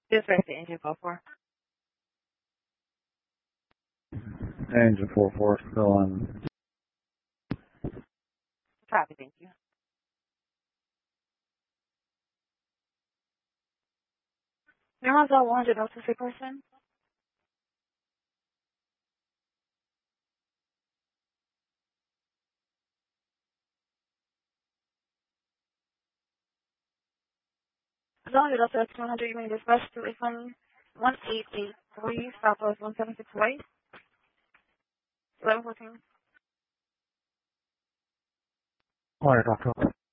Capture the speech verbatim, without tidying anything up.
Just raise the engine four four. Engine four four still on. Copy, thank you. Now on one hundred, also say person. As long as also that's one hundred, you may dispatch to refund one eight eight three, Southwest one seven six White, eleven fourteen. All right, Doctor.